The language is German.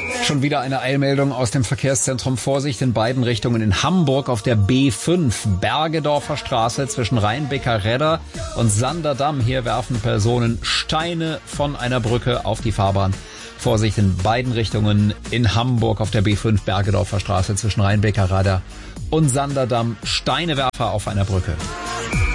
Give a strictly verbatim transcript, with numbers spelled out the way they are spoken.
Schon wieder eine Eilmeldung aus dem Verkehrszentrum. Vorsicht in beiden Richtungen in Hamburg auf der B fünf, Bergedorfer Straße zwischen Rheinbecker-Redder und Sanderdamm. Hier werfen Personen Steine von einer Brücke auf die Fahrbahn. Vorsicht in beiden Richtungen in Hamburg auf der B fünf, Bergedorfer Straße zwischen Rheinbecker-Redder und Sanderdamm. Steinewerfer auf einer Brücke.